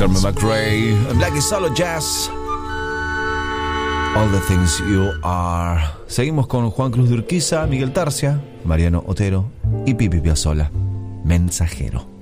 Carmen McRae, Black is Solo Jazz, All the Things You Are. Seguimos con Juan Cruz de Urquiza, Miguel Tarsia, Mariano Otero y Pipi Piazzolla. Mensajero.